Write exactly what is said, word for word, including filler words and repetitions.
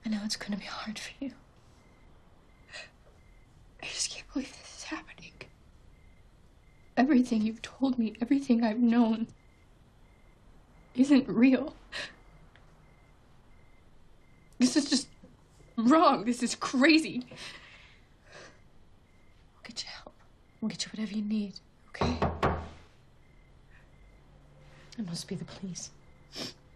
I know it's gonna be hard for you. I just can't believe this is happening. Everything you've told me, everything I've known, isn't real. This is just wrong. This is crazy. We'll get you help. We'll get you whatever you need, okay? It must be the police.